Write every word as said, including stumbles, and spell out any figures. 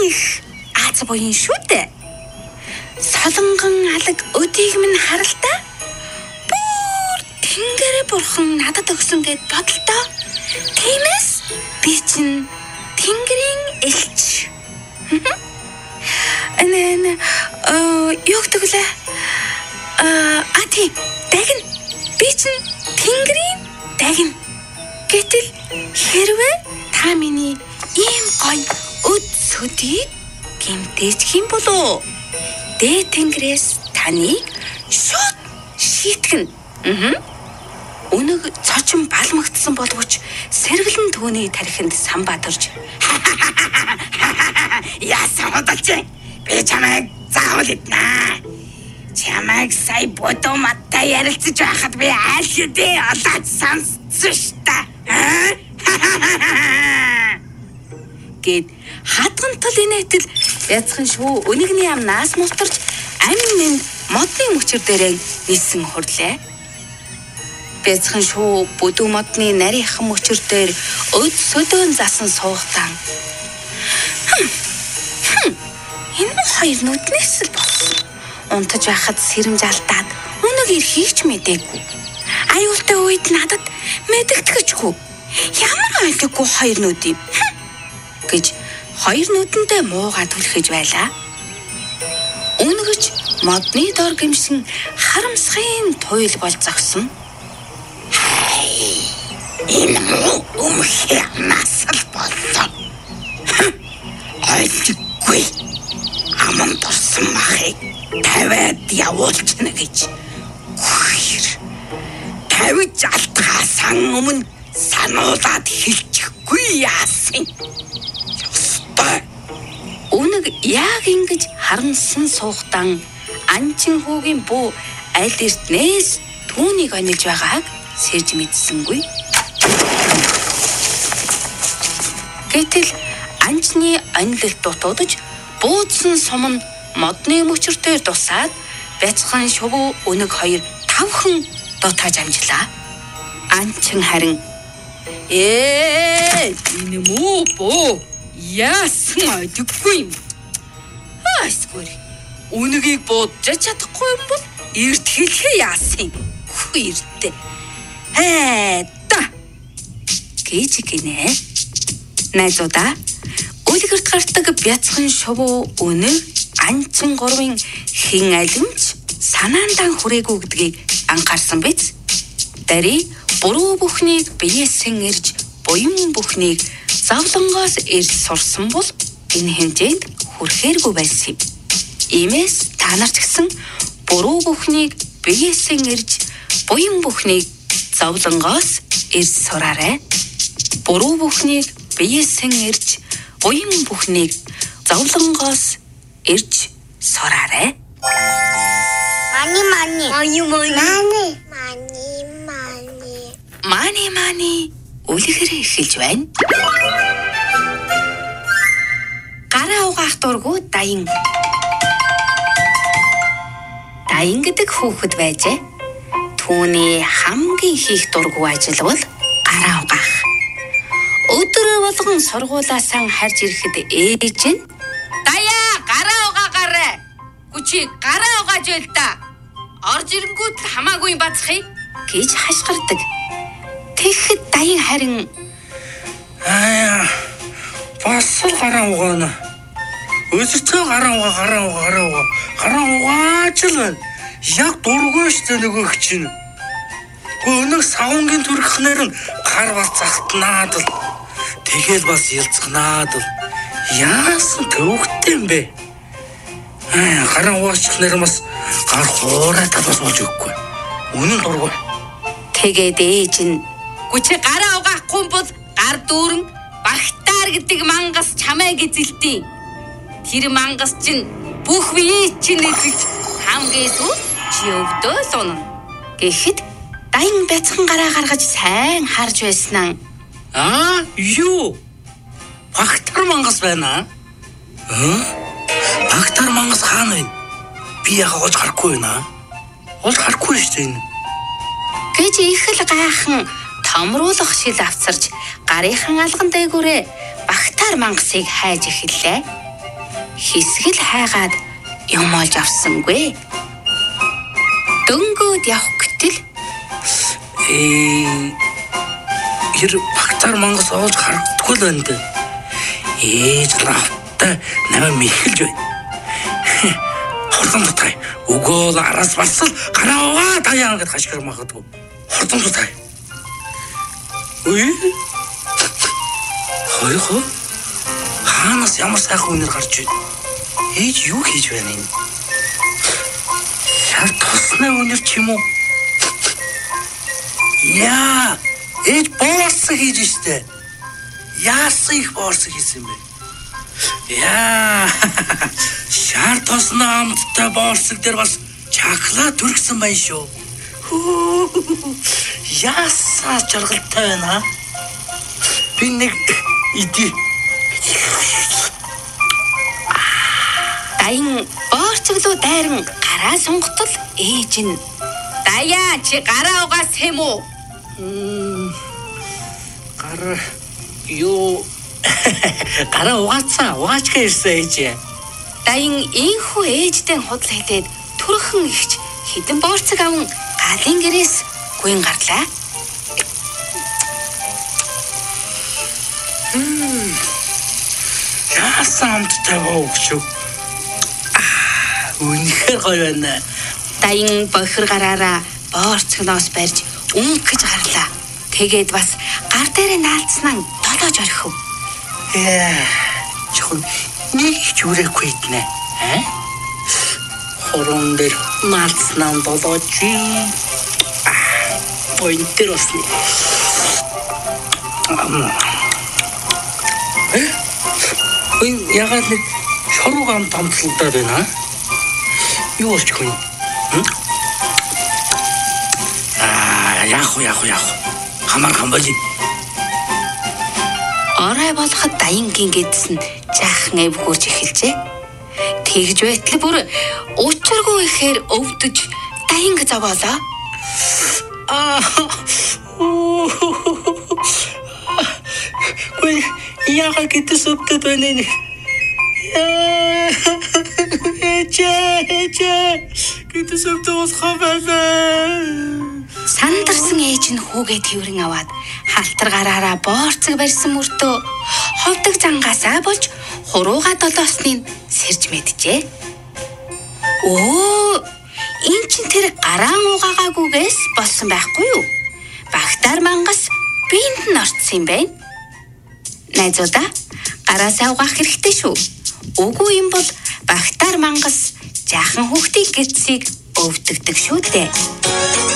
их аз буян шүү дээ. Солонгон алаг өдийг минь харалтаа. Бүр тэнгэр бурхан надад өгсөн гэд бодолтой. Тиймээс би чинь тэнгэрийн элч. Анаа э юу гэдэг лээ? А тий, дагин. Би чинь тэнгэрийн дагин. Гэтэл хэрвээ та миний ийм гоё өд сөдийг гэмтэж хин болоо. Дээд тэнгэрээс таныг шууд шийтгэн. Аа. Өнөг цочин балмагдсан боловч сэргэлэн түүний тархинд самбаа төрж яасан удалж би чамайг заавал иднэ. Чамайг сая бодоо маттай ярилцаж байхад би айл хэдий олоод сонссон штэ. Гэт хатгантал инээтэл бяцхан шүү өнөгний амнаас мултарч амин минь модны мөчөр дээрээ нисэн хурлаа. Бяцхан шүү бүдүү модны нарийнхан мөчөр дээр өд сөдөөн засан суугтан. Энэ хоёр нүднээс л болсон. Унтаж байхад сэрэмж алдаад өнөг ирхийч мэдээгүй. Аюултай үед надад мэдэгдэхчгүй. Ямар ойлгохгүй хоёр нүд юм гэж хоёр нүдэндээ муугаа түлхэж байлаа. Өнгөж модны дор гимсэн харамсгын туйл бол зогсон. Энэ муу өмхий насал болсон. Ойлгохгүй. Аман турсан махыг тавиад явуулчихна гэж. Хоёр. Тавиж алдхаасан өмнө сануулад хэлчихгүй яасан. Ёстой. Өнөг яг ингэж харансан суугтан анчин хүүгийн бүү аль эртнээс түүнийг онилж байгааг сэрж мэдсэнгүй. Гэтэл анчны онилт дутуудаж буудсан сум нь модны мөчөртөөр дусаад бяцхан шувуу өнөг хоёр тавхан дутааж амжлаа. Анчин харин ээ энэ муу боо яасан одгүй юм. Айсгүй. Үнэгийг буудаж чадахгүй юм бол эрт хэлхээ яасан. Хүү эртээ. Ээ та. Гэж гинэ. Найзуудаа үлгэрт гардаг бяцхан шувуу өнөг анчин гурвын хин алимч санаандан хүрээгүй гэдгийг анхаарсан биз? Дарий буруу бүхнийг биеэсэн ирж буян бүхнийг завлонгоос ирж сурсан бол энэ хэмжээнд хүрэхээргүй байсан юм. Иймээс та нар ч гэсэн буруу бүхнийг биеэсэн ирж буян бүхнийг завлонгоос ирж сураарай. Буруу бүхнийг биеэсэн ирж буян бүхнийг завлонгоос ирж сураарай. Мани мани. Мани мани. Мани мани мани. Мани мани үлгэрээ эхэлж байна. Гараа угаах дургу даян. Даян гэдэг хүүхэд байжээ. Түүний хамгийн хийх дургу ажил бол гараа угаах. Өдөр болгон сургуулаасаа харж ирэхэд ээж нь "Даяа, гараа угаагаарай. Гүчи гараа угааж байл та. Орж ирэнгүүт хамаагүй бацхыг" гэж хашгирдаг. Тэгэхэд даян харин Аа бас л гараа угаана. Өсөлтөө гараа угаа, гараа угаа, гараа угаа. Гараа угааж л байна. Яг дургүй штэ нөгөөх чинь. Өнөг савнгийн төрхнөр нь гар бас залтнаад л. Тэгэл бас ялцгнаад л. Яасан төвхтэй юм бэ? Аа гараа угаачих нэр бас гар хуураад бас болж өгөхгүй. Үнэн дургүй. тэгээд ээж нь "Гүчи гараа угаахгүй бол гар дүүрэн багтаар гэдэг мангас чамайг эзэлтий. Тэр мангас чинь бүх бие чинь эзэж хамгийн сүүл чи өвдөө л унана" гэхэд даян бяцхан гараа гаргаж сайн харж байснаа. Аа юу? Багтар мангас байна. Аа? Багтар мангас хаана вэ? Би яга олж харахгүй байна. Олж харахгүй шүү дээ. гэж их л гайхан томруулах шил авцарч гарынхан алган дээгүүрээ багтаар мангасыг хайж эхэллээ. хэсгэл хайгаад юм олж авсангүй. Дөнгөөд явах гэтэл Ээ хэр багтаар мангас олж харагдахгүй л байна дээ. Ээж равтай намайг мэхэлж байна. Хордон тутай. Өгөөл араас барсал гараа угаа даяа гэд хашгир магадгүй. Хордон тутай. Үе. Хойхо. Хаанаас ямар сайхан үнэр гарч байна. Ээж юу хийж байна юм? Шар туснаа үнэр ч юм уу? Яа, ээж боорсог хийж штэ. Яасан их боорсог хийсэн бэ? Яа, шар туснаа амттай боорсог дээр бас чаклаа түргсэн байна шүү. Яасаа жаргалтай байна. Би нэг идэ. Даян боорцоглоо дайран гараа сонготол ээж нь "Даяа чи гараа угаас хэм үү?" Гар юу гараа угаацаа угаачгаа ирсэн ээж. Даян инхүү ээжтэй худал хэлээд түрхэн ихч хідэн боорцог аван галын гэрээс гуйн гарлаа. Яасан амттай боогч. Үнэхээр гоё байна. Даян бохир гараараа боорцогноос барьж өнгөж гарлаа. Тэгээд бас гар дээрээ наалцсан нь долоож орхив. Яа, чихэн нэг ч үрээгүй иднэ. Аа? Хорон дээр наалцсан нь долоож. Аа, поинтер усны. Э? Ой, ягаад нэг шорог ам тамтлагдаад байна? Юу болж хүн? Аа, яах вэ, яах вэ, яах вэ? Хамар хамбали. Орой болоход Даянгийн гэдс нь жаахан эвгүүрж эхэлжээ. Тэгж байтал бүр учиргүй ихээр өвдөж Даянг зовоолоо. Аа. Ой, яага гэдс өвдөд байна нэ. Эчээ, гэдс өвдөж хаваа. Сандарсан ээж нь хүүгээ тэрэн аваад халтар гараараа боорцог барьсан мөртөө ховдог зангаасаа болж хурууга долоосныг сэрж мэджээ. Оо, энэ чинь тэр гараан угаагаагүйгээс болсон байхгүй юу? Багтаар мангас биенд нь орцсон юм байна. Найзуудаа, гараасаа угаах хэрэгтэй шүү. Үгүй юм бол багтаар мангас жаахан хүүхдийн гэдсийг өвдөгдөг шүү дээ.